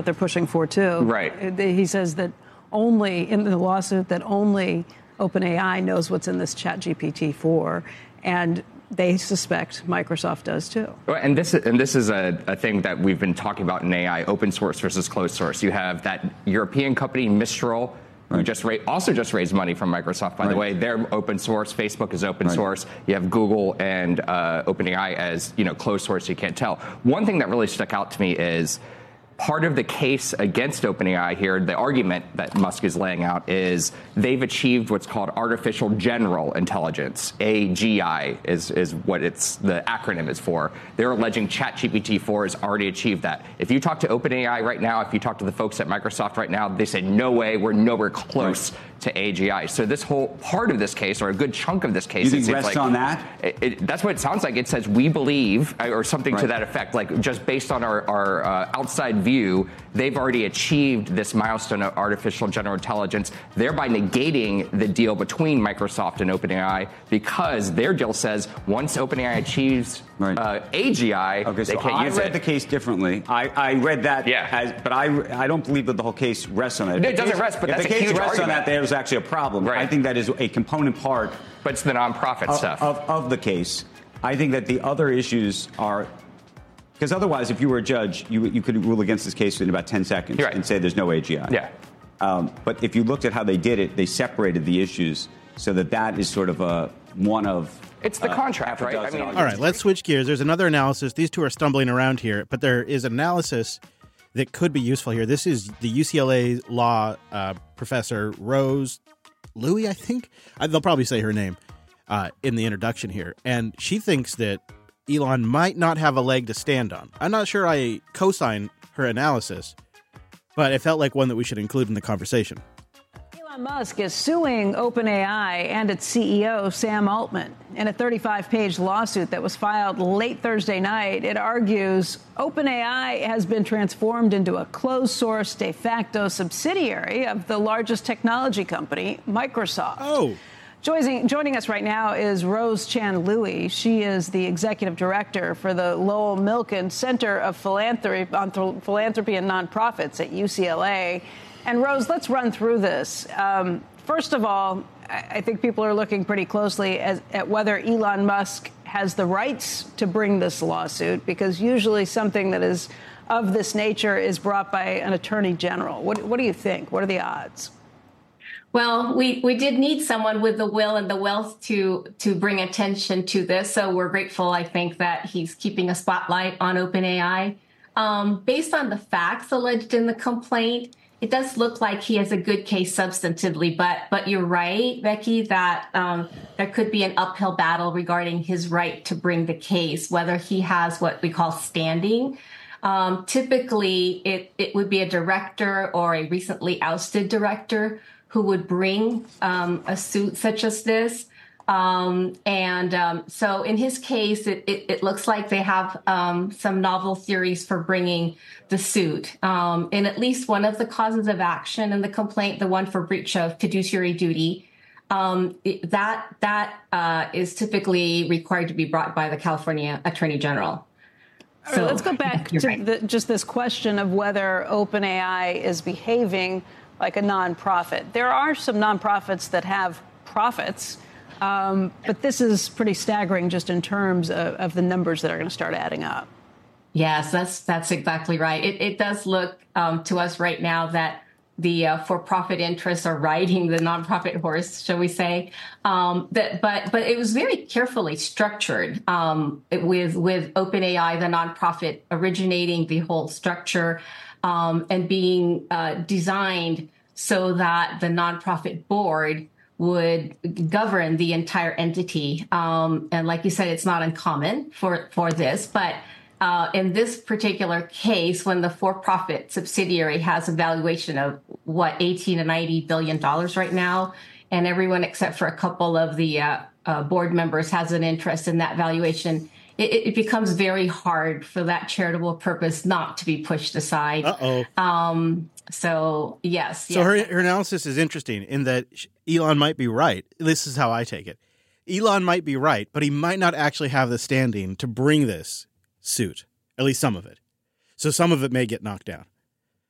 what they're pushing for, too. Right. He says that only, in the lawsuit, that only OpenAI knows what's in this ChatGPT-4, and they suspect Microsoft does, too. And this is a thing that we've been talking about in AI, open source versus closed source. You have that European company, Mistral, who just raised money from Microsoft, by the way. They're open source. Facebook is open source. You have Google and OpenAI as closed source. You can't tell. One thing that really stuck out to me is part of the case against OpenAI here, the argument that Musk is laying out is they've achieved what's called artificial general intelligence. AGI is what the acronym is for. They're alleging ChatGPT-4 has already achieved that. If you talk to OpenAI right now, if you talk to the folks at Microsoft right now, they say, no way, we're nowhere close to AGI. So this whole part of this case, or a good chunk of this case, you think rests on that? That's what it sounds like. It says we believe, or something to that effect, like just based on our outside view, they've already achieved this milestone of artificial general intelligence, thereby negating the deal between Microsoft and OpenAI, because their deal says once OpenAI achieves AGI, they can't use it. I read the case differently. I read that, but I don't believe that the whole case rests on it. It doesn't rest, but that's a huge argument. If the case rests on that, there's actually a problem. I think that is a component part. But it's the nonprofit stuff of the case. I think that the other issues are, because otherwise, if you were a judge, you could rule against this case in about 10 seconds and say there's no AGI. Yeah. But if you looked at how they did it, they separated the issues so that is sort of one of. It's the contract, right? All right, let's switch gears. There's another analysis. These two are stumbling around here, but there is analysis that could be useful here. This is the UCLA law professor, Rose Louie, I think. They'll probably say her name in the introduction here. And she thinks that Elon might not have a leg to stand on. I'm not sure I co-sign her analysis, but it felt like one that we should include in the conversation. Elon Musk is suing OpenAI and its CEO, Sam Altman. In a 35-page lawsuit that was filed late Thursday night, it argues OpenAI has been transformed into a closed-source de facto subsidiary of the largest technology company, Microsoft. Oh. Joining us right now is Rose Chan Louie. She is the executive director for the Lowell Milken Center of Philanthropy and Nonprofits at UCLA. And Rose, let's run through this. First of all, I think people are looking pretty closely at whether Elon Musk has the rights to bring this lawsuit, because usually something that is of this nature is brought by an attorney general. What do you think? What are the odds? Well, we did need someone with the will and the wealth to bring attention to this. So we're grateful, I think, that he's keeping a spotlight on OpenAI. Based on the facts alleged in the complaint, it does look like he has a good case substantively. But you're right, Becky, that there could be an uphill battle regarding his right to bring the case, whether he has what we call standing. Typically, it would be a director or a recently ousted director who would bring a suit such as this. So in his case, it looks like they have some novel theories for bringing the suit. In at least one of the causes of action in the complaint, the one for breach of fiduciary duty, that is typically required to be brought by the California Attorney General. So let's go back to just this question of whether OpenAI is behaving like a nonprofit. There are some nonprofits that have profits, but this is pretty staggering just in terms of the numbers that are going to start adding up. Yes, that's exactly right. It does look to us right now that the for-profit interests are riding the nonprofit horse, shall we say? But it was very carefully structured with OpenAI, the nonprofit originating the whole structure. And being designed so that the nonprofit board would govern the entire entity. And like you said, it's not uncommon for this. But in this particular case, when the for-profit subsidiary has a valuation of, $18 to $90 billion right now, and everyone except for a couple of the board members has an interest in that valuation, it becomes very hard for that charitable purpose not to be pushed aside. So, yes. So her analysis is interesting in that Elon might be right. This is how I take it. Elon might be right, but he might not actually have the standing to bring this suit, at least some of it. So some of it may get knocked down.